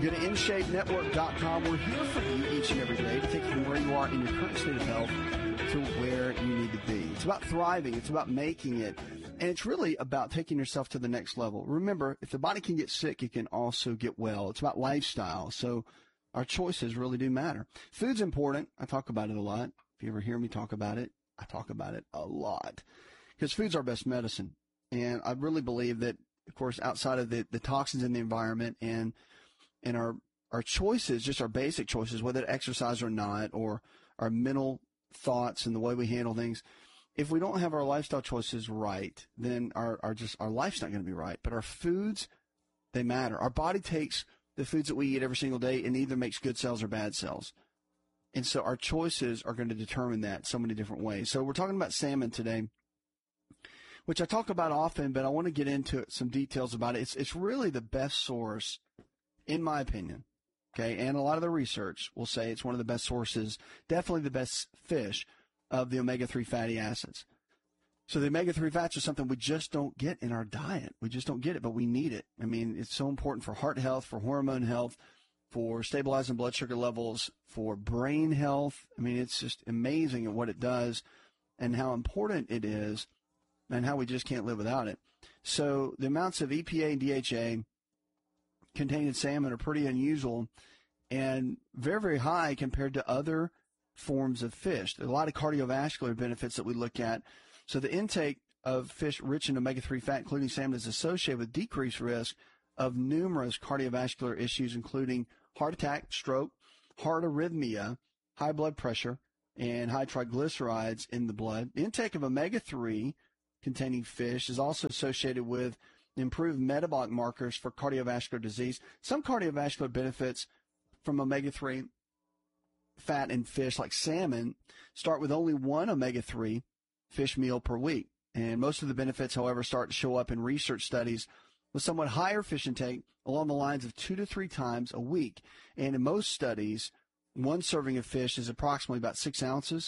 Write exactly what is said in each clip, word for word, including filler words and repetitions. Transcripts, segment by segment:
Go to in shape network dot com. We're here for you each and every day to take you from where you are in your current state of health to where you need to be. It's about thriving. It's about making it. And it's really about taking yourself to the next level. Remember, if the body can get sick, it can also get well. It's about lifestyle. So our choices really do matter. Food's important. I talk about it a lot. If you ever hear me talk about it, I talk about it a lot because food's our best medicine. And I really believe that, of course, outside of the, the toxins in the environment and and our our choices, just our basic choices, whether to exercise or not, or our mental thoughts and the way we handle things, if we don't have our lifestyle choices right, then our, our just our life's not going to be right. But our foods, they matter. Our body takes the foods that we eat every single day and either makes good cells or bad cells. And so our choices are going to determine that so many different ways. So we're talking about salmon today, which I talk about often, but I want to get into some details about it. It's it's really the best source, in my opinion, okay, and a lot of the research will say it's one of the best sources, definitely the best fish of the omega three fatty acids. So the omega three fats are something we just don't get in our diet. We just don't get it, but we need it. I mean, it's so important for heart health, for hormone health, for stabilizing blood sugar levels, for brain health. I mean, it's just amazing at what it does and how important it is and how we just can't live without it. So the amounts of E P A and D H A contained in salmon are pretty unusual and very, very high compared to other forms of fish. There are a lot of cardiovascular benefits that we look at. So the intake of fish rich in omega three fat, including salmon, is associated with decreased risk of numerous cardiovascular issues, including heart attack, stroke, heart arrhythmia, high blood pressure, and high triglycerides in the blood. The intake of omega three containing fish is also associated with improved metabolic markers for cardiovascular disease. Some cardiovascular benefits from omega three fat in fish, like salmon, start with only one omega three fish meal per week. And most of the benefits, however, start to show up in research studies with somewhat higher fish intake along the lines of two to three times a week. And in most studies, one serving of fish is approximately about six ounces.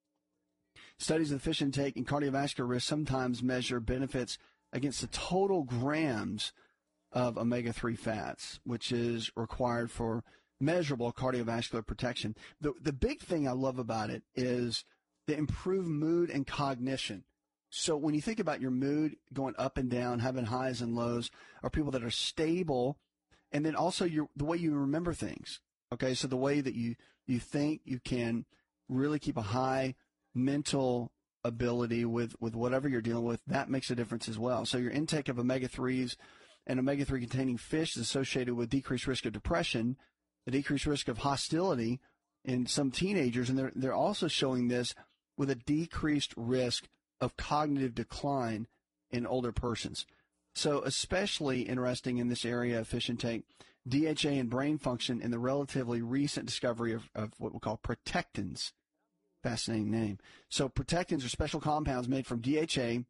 Studies of fish intake and cardiovascular risk sometimes measure benefits against the total grams of omega three fats, which is required for measurable cardiovascular protection. The, the big thing I love about it is the improved mood and cognition. So when you think about your mood going up and down, having highs and lows, are people that are stable, and then also your, the way you remember things. Okay, so the way that you, you think, you can really keep a high mental ability with, with whatever you're dealing with, that makes a difference as well. So your intake of omega threes and omega three containing fish is associated with decreased risk of depression, a decreased risk of hostility in some teenagers, and they're, they're also showing this with a decreased risk of cognitive decline in older persons. So especially interesting in this area of fish intake, D H A and brain function in the relatively recent discovery of, of what we call protectins. Fascinating name. So protectins are special compounds made from D H A,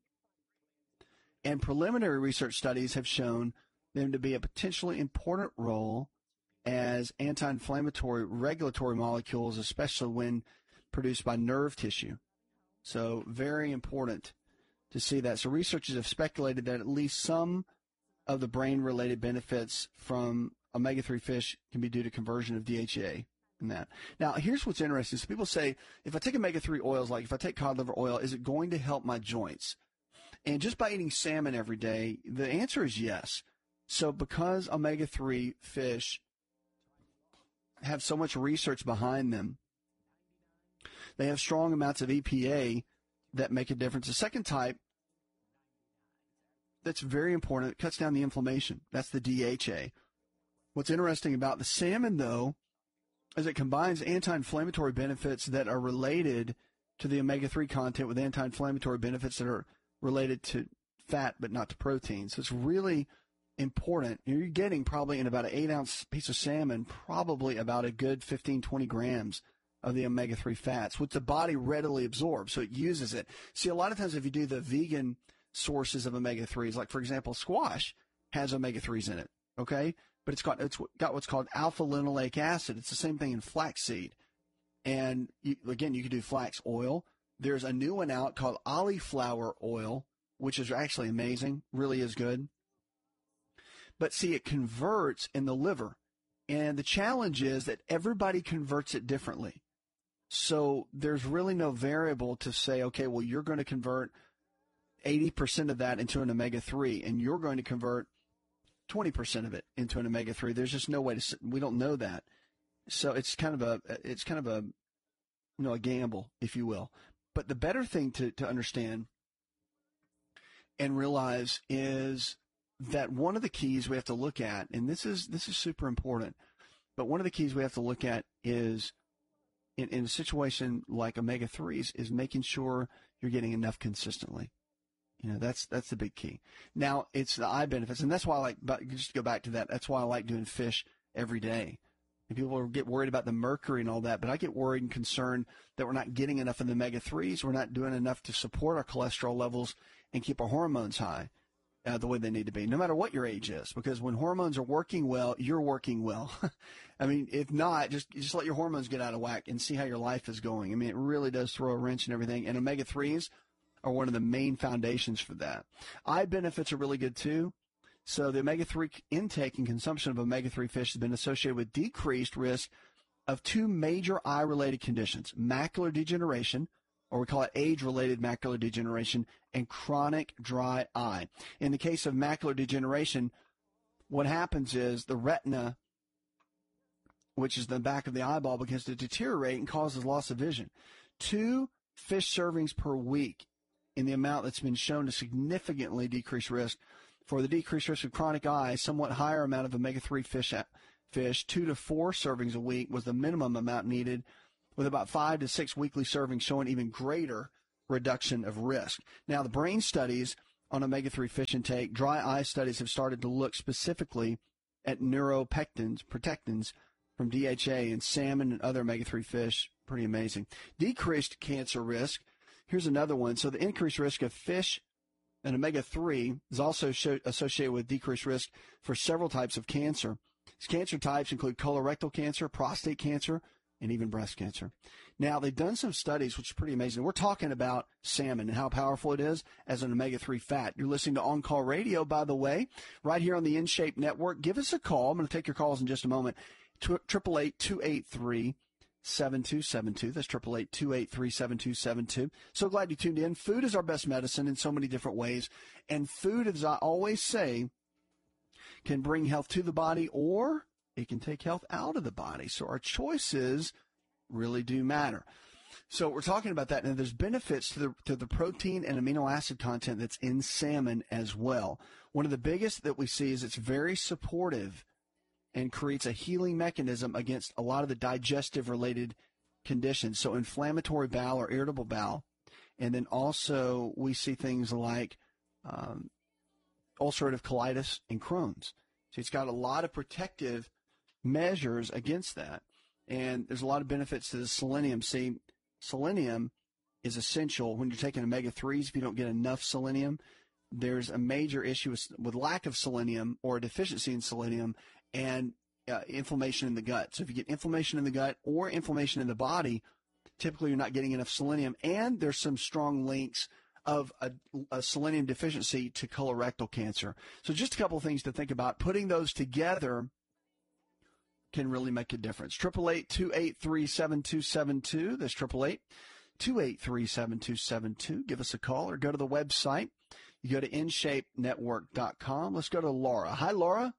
and preliminary research studies have shown them to be a potentially important role as anti-inflammatory regulatory molecules, especially when produced by nerve tissue. So very important to see that. So researchers have speculated that at least some of the brain-related benefits from omega three fish can be due to conversion of D H A. That. Now, here's what's interesting. So people say, if I take omega three oils, like if I take cod liver oil, is it going to help my joints? And just by eating salmon every day, the answer is yes. So because omega three fish have so much research behind them, they have strong amounts of E P A that make a difference. The second type that's very important, it cuts down the inflammation. That's the D H A. What's interesting about the salmon, though, as it combines anti-inflammatory benefits that are related to the omega three content with anti-inflammatory benefits that are related to fat but not to protein. So it's really important. You're getting probably in about an eight-ounce piece of salmon, probably about a good fifteen, twenty grams of the omega three fats, which the body readily absorbs, so it uses it. See, a lot of times if you do the vegan sources of omega threes, like, for example, squash has omega threes in it, okay? But it's got it's got what's called alpha-linoleic acid. It's the same thing in flaxseed. And, you, again, you can do flax oil. There's a new one out called cauliflower oil, which is actually amazing, really is good. But, see, it converts in the liver. And the challenge is that everybody converts it differently. So there's really no variable to say, okay, well, you're going to convert eighty percent of that into an omega three, and you're going to convert twenty percent of it into an omega three. There's just no way to, we don't know that. So it's kind of a, it's kind of a, you know, a gamble, if you will. But the better thing to, to understand and realize is that one of the keys we have to look at, and this is, this is super important, but one of the keys we have to look at is in, in a situation like omega threes is making sure you're getting enough consistently. You know, that's, that's the big key. Now it's the eye benefits. And that's why I like, but just to go back to that, that's why I like doing fish every day. And people get worried about the mercury and all that, but I get worried and concerned that we're not getting enough of the omega threes. We're not doing enough to support our cholesterol levels and keep our hormones high uh, the way they need to be, no matter what your age is. Because when hormones are working well, you're working well. I mean, if not, just just let your hormones get out of whack and see how your life is going. I mean, it really does throw a wrench and everything. And omega threes are one of the main foundations for that. Eye benefits are really good too. So the omega three intake and consumption of omega three fish has been associated with decreased risk of two major eye-related conditions, macular degeneration, or we call it age-related macular degeneration, and chronic dry eye. In the case of macular degeneration, what happens is the retina, which is the back of the eyeball, begins to deteriorate and causes loss of vision. Two fish servings per week in the amount that's been shown to significantly decrease risk. For the decreased risk of chronic eye, somewhat higher amount of omega three fish, fish, two to four servings a week was the minimum amount needed, with about five to six weekly servings showing even greater reduction of risk. Now, the brain studies on omega three fish intake, dry eye studies have started to look specifically at neuropectins, protectins from D H A in salmon and other omega three fish. Pretty amazing. Decreased cancer risk. Here's another one. So the increased risk of fish and omega three is also show, associated with decreased risk for several types of cancer. These cancer types include colorectal cancer, prostate cancer, and even breast cancer. Now, they've done some studies, which is pretty amazing. We're talking about salmon and how powerful it is as an omega three fat. You're listening to On Call Radio, by the way, right here on the InShape Network. Give us a call. I'm going to take your calls in just a moment. eight eight eight, two eight three, seven two seven two. That's eight eight eight, two eight three, seven two seven two. So glad you tuned in. Food is our best medicine in so many different ways. And food, as I always say, can bring health to the body or it can take health out of the body. So our choices really do matter. So we're talking about that. And there's benefits to the, to the protein and amino acid content that's in salmon as well. One of the biggest that we see is it's very supportive and creates a healing mechanism against a lot of the digestive-related conditions, so inflammatory bowel or irritable bowel. And then also we see things like um, ulcerative colitis and Crohn's. So it's got a lot of protective measures against that. And there's a lot of benefits to the selenium. See, selenium is essential when you're taking omega threes. If you don't get enough selenium, there's a major issue with, with lack of selenium or a deficiency in selenium and uh, inflammation in the gut. So if you get inflammation in the gut or inflammation in the body, typically you're not getting enough selenium. And there's some strong links of a, a selenium deficiency to colorectal cancer. So just a couple of things to think about. Putting those together can really make a difference. eight eight eight, two eight three, seven two seven two. That's eight eight eight, two eight three, seven two seven two. Give us a call or go to the website. You go to in shape network dot com. Let's go to Laura. Hi, Laura.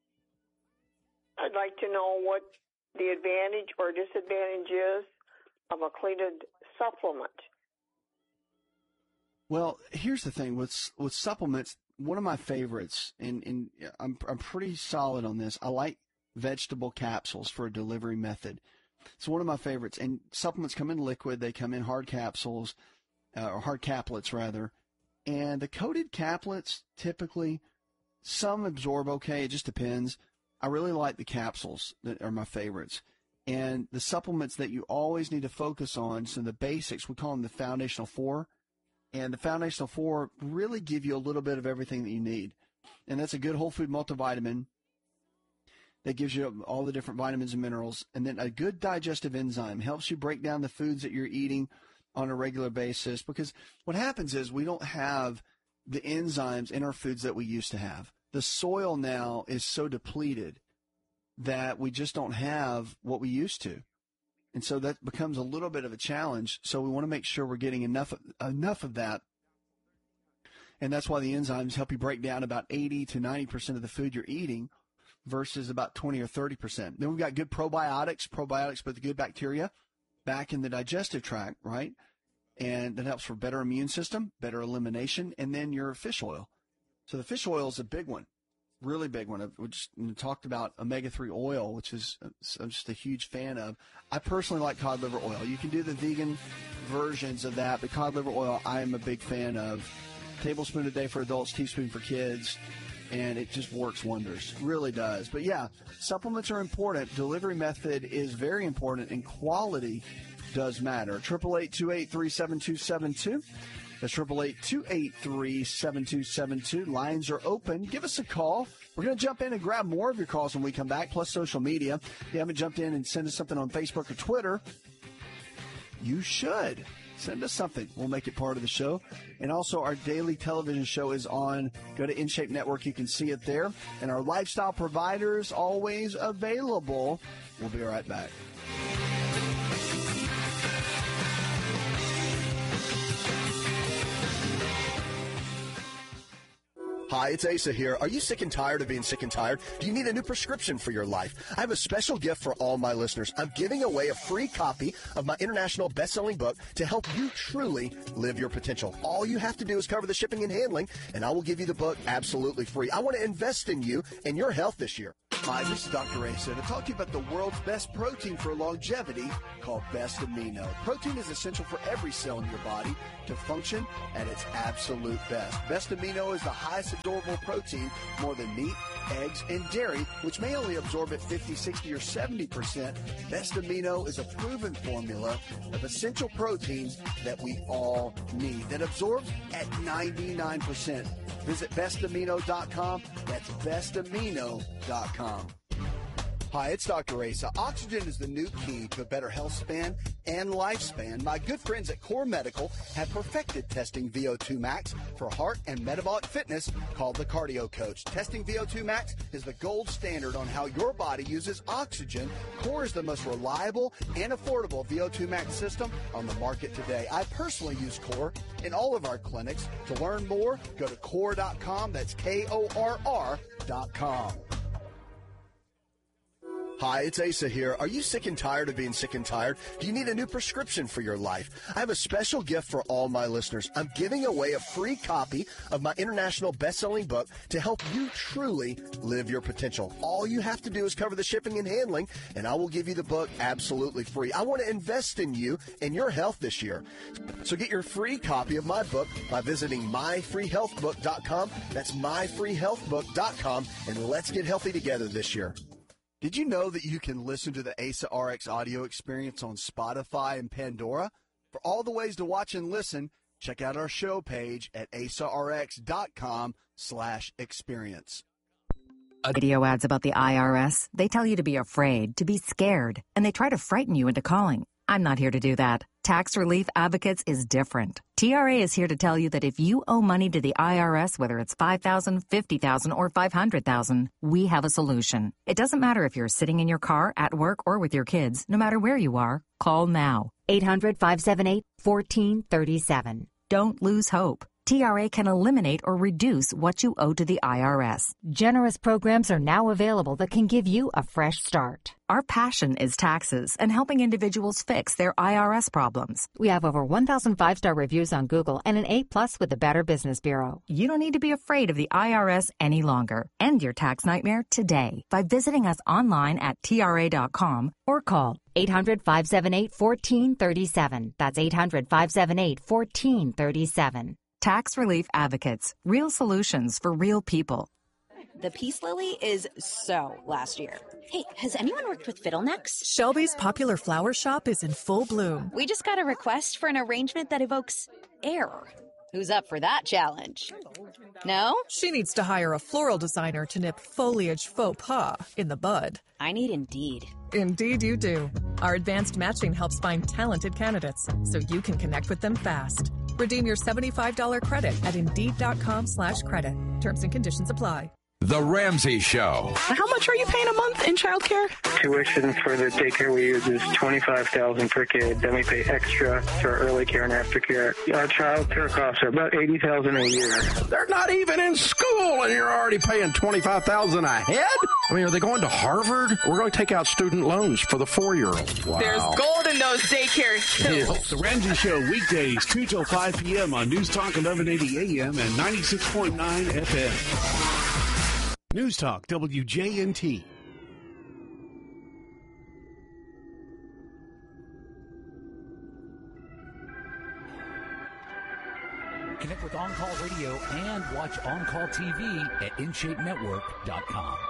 I'd like to know what the advantage or disadvantage is of a cleated supplement. Well, here's the thing with with supplements. One of my favorites, and, and I'm I'm pretty solid on this. I like vegetable capsules for a delivery method. It's one of my favorites. And supplements come in liquid. They come in hard capsules, uh, or hard caplets rather. And the coated caplets typically, some absorb okay. It just depends. I really like the capsules that are my favorites. And the supplements that you always need to focus on, so the basics, we call them the foundational four. And the foundational four really give you a little bit of everything that you need. And that's a good whole food multivitamin that gives you all the different vitamins and minerals. And then a good digestive enzyme helps you break down the foods that you're eating on a regular basis. Because what happens is we don't have the enzymes in our foods that we used to have. The soil now is so depleted that we just don't have what we used to. And so that becomes a little bit of a challenge. So we want to make sure we're getting enough, enough of that. And that's why the enzymes help you break down about eighty to ninety percent of the food you're eating versus about twenty or thirty percent. Then we've got good probiotics. Probiotics put the good bacteria back in the digestive tract, right? And that helps for better immune system, better elimination, and then your fish oil. So the fish oil is a big one, really big one. We just talked about omega three oil, which is I'm just a huge fan of. I personally like cod liver oil. You can do the vegan versions of that, but cod liver oil I am a big fan of. Tablespoon a day for adults, teaspoon for kids, and it just works wonders. Really does. But, yeah, supplements are important. Delivery method is very important, and quality does matter. eight eight eight, two eight three, seven two seven two. That's eight eight eight, two eight three, seven two seven two. Lines are open. Give us a call. We're going to jump in and grab more of your calls when we come back, plus social media. If you haven't jumped in and sent us something on Facebook or Twitter, you should. Send us something. We'll make it part of the show. And also, our daily television show is on. Go to InShape Network. You can see it there. And our lifestyle providers always available. We'll be right back. Hi, it's Asa here. Are you sick and tired of being sick and tired? Do you need a new prescription for your life? I have a special gift for all my listeners. I'm giving away a free copy of my international best-selling book to help you truly live your potential. All you have to do is cover the shipping and handling, and I will give you the book absolutely free. I want to invest in you and your health this year. Hi, this is Doctor Asa to talk to you about the world's best protein for longevity called Best Amino. Protein is essential for every cell in your body to function at its absolute best. Best Amino is the highest absorbable protein, more than meat, eggs, and dairy, which may only absorb at fifty, sixty, or seventy percent. Best Amino is a proven formula of essential proteins that we all need that absorbs at ninety-nine percent. Visit best amino dot com. That's best amino dot com. Hi, it's Doctor Asa. Oxygen is the new key to a better health span and lifespan. My good friends at Core Medical have perfected testing V O two max for heart and metabolic fitness called the Cardio Coach. Testing V O two max is the gold standard on how your body uses oxygen. Core is the most reliable and affordable V O two max system on the market today. I personally use Core in all of our clinics. To learn more, go to core dot com. That's K O R R dot com. Hi, it's Asa here. Are you sick and tired of being sick and tired? Do you need a new prescription for your life? I have a special gift for all my listeners. I'm giving away a free copy of my international best-selling book to help you truly live your potential. All you have to do is cover the shipping and handling, and I will give you the book absolutely free. I want to invest in you and your health this year. So get your free copy of my book by visiting my free health book dot com. That's my free health book dot com, and let's get healthy together this year. Did you know that you can listen to the Asa R X audio experience on Spotify and Pandora? For all the ways to watch and listen, check out our show page at asa r x dot com slash experience. Video ads about the I R S, they tell you to be afraid, to be scared, and they try to frighten you into calling. I'm not here to do that. Tax Relief Advocates is different. T R A is here to tell you that if you owe money to the I R S, whether it's five thousand dollars, fifty thousand dollars, or five hundred thousand dollars, we have a solution. It doesn't matter if you're sitting in your car, at work, or with your kids. No matter where you are, call now. eight hundred, five seven eight, one four three seven. Don't lose hope. T R A can eliminate or reduce what you owe to the I R S. Generous programs are now available that can give you a fresh start. Our passion is taxes and helping individuals fix their I R S problems. We have over one thousand five-star reviews on Google and an A plus with the Better Business Bureau. You don't need to be afraid of the I R S any longer. End your tax nightmare today by visiting us online at T R A dot com or call eight hundred, five seven eight, one four three seven. That's eight hundred, five seven eight, one four three seven. Tax Relief Advocates. Real solutions for real people. The Peace Lily is so last year. Hey, has anyone worked with Fiddlenecks? Shelby's popular flower shop is in full bloom. We just got a request for an arrangement that evokes air. Who's up for that challenge? No? She needs to hire a floral designer to nip foliage faux pas in the bud. I need Indeed. Indeed you do. Our advanced matching helps find talented candidates so you can connect with them fast. Redeem your seventy-five dollars credit at Indeed dot com slash credit. Terms and conditions apply. The Ramsey Show. How much are you paying a month in childcare? Tuition for the daycare we use is twenty-five thousand dollars per kid. Then we pay extra for early care and aftercare. Our child care costs are about eighty thousand dollars a year. They're not even in school, and you're already paying twenty-five thousand dollars a head? I mean, are they going to Harvard? We're going to take out student loans for the four-year-olds. Wow. There's gold in those daycare hills. The Ramsey Show, weekdays, two till five p.m. on News Talk eleven eighty A M and ninety-six point nine F M. News Talk W J N T. Connect with On Call Radio and watch On Call T V at in shape network dot com.